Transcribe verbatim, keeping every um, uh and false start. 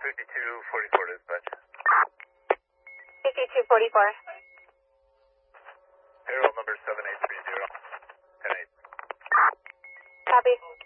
fifty-two forty-four dispatch. fifty-two forty-four. Payroll number seven eight three zero. ten eight. Copy.